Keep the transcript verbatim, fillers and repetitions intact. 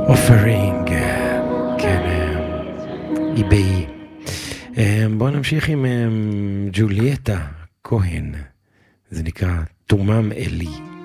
אופרינג, כן, איבי. בואו נמשיך עם ג'ולייטה כהן, זה נקרא תומם אלי.